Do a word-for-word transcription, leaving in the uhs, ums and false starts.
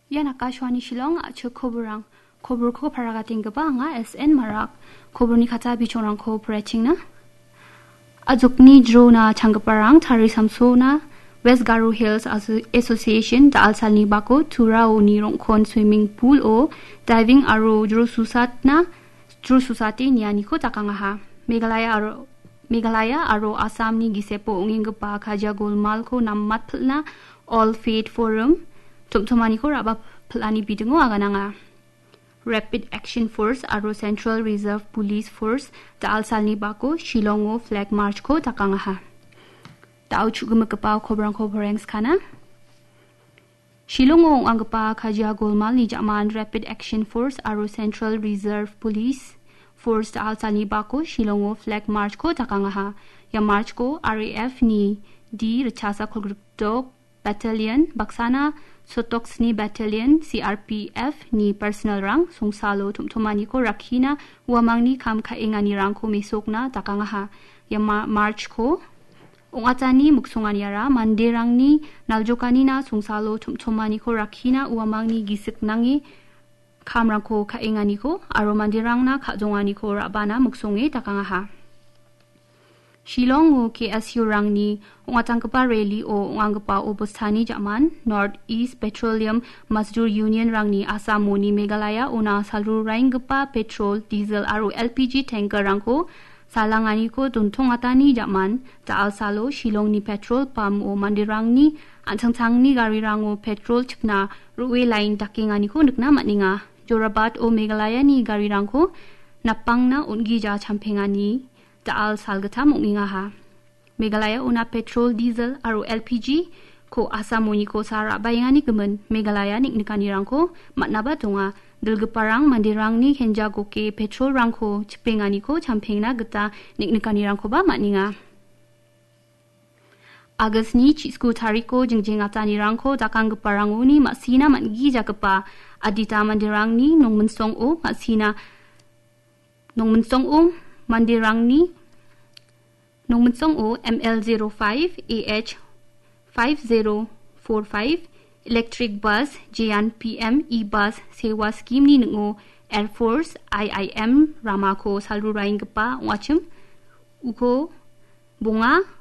Yan Akashwani Shillong achu khoborang khobor ko paragating gaba nga S N Marak khobor ni khata bichorang ko preching na Ajukni drona changparang thari samso na West Garo Hills Association da alsalni bako Tura o ni rongkhon swimming pool o diving aro jro susat na jro susati niani ko takanga ha Meghalaya aro Meghalaya aro Assam ni gisepo ongingpa khaja golmal ko nammat phulna All Faith Forum tumtumani ko raba plani bidungo agananga Rapid Action Force aro Central Reserve Police Force da alsalni bako Shillongo flag march ko takanga ha Tau chugumakapaw kobrang kobrang skana Shillongo angpa khaja golmal ni jaman Rapid Action Force aro Central Reserve Police Force da alsalni bako Shillongo flag march ko takanga ha ya march ko R A F ni di rachasa kolgrupto battalion baksana Sotoksni Battalion C R P F ni personal rang sungsalo tumtumani ko rakhina wamangni kam khaingani rang ko mesokna takanga ha ya march ko ongatani muksongani ara manderangni naljokani na sungsalo tumtumani ko rakhina wamangni gisiknangi kamrang ko khaingani ko aro manderangna khajongani ko rabana muksonge takanga ha Shillong o K S U rangni ongatangpa rally o ongangpa obosthani jaman North East Petroleum Mazdur Union rangni Assamoni Meghalaya ona salru raingpa petrol diesel aro L P G tanker rangko salangani ko duntongatani jaman ta alsalo Shillong ni petrol pump o mandirangni anthangthangni gari rango petrol chipna ruwe line takingani ko nukna matninga Jorabat o Meghalaya ni gari rangko napangna ungija champengani Taal salgata munginga ha Meghalaya una petrol diesel aro L P G ko Assamoni ko sara bayangani gemen Meghalaya niknikani rangko matnaba donga dilgeparang mandirang ni henjago ke petrol rangko chipengani ko champengna geta niknikani rangko ba matninga Agus ni chisku tariko jengjeng atani rangko takang geparang uni masina matgi jakapa adita mandirang ni nongmensong o masina nongmensong o mandirang ni Nongmensong o M L zero five A H five zero four five electric bus J N P M e-bus sewa scheme ni ngo Air Force I I M Ramako salru raingpa wachum uko bunga